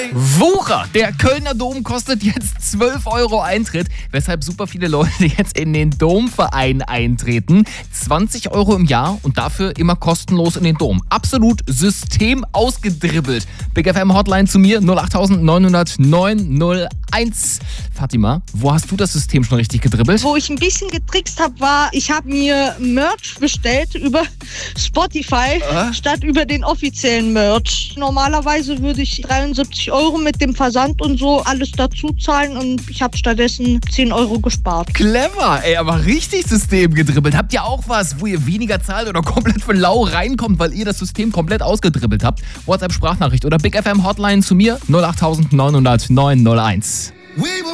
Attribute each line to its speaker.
Speaker 1: Wucher! Der Kölner Dom kostet jetzt 12 € Eintritt, weshalb super viele Leute jetzt in den Domverein eintreten. 20 € im Jahr und dafür immer kostenlos in den Dom. Absolut System ausgedribbelt. Big FM Hotline zu mir 08900 901. Fatima, wo hast du das System schon richtig gedribbelt?
Speaker 2: Wo ich ein bisschen getrickst habe, war, ich habe mir Merch bestellt über Spotify statt über den offiziellen Merch. Normalerweise würde ich 73 € mit dem Versand und so alles dazu zahlen und ich habe stattdessen 10 € gespart.
Speaker 1: Clever, ey, aber richtig System gedribbelt. Habt ihr auch was, wo ihr weniger zahlt oder komplett für lau reinkommt, weil ihr das System komplett ausgedribbelt habt? WhatsApp-Sprachnachricht oder Big FM Hotline zu mir 08900 901.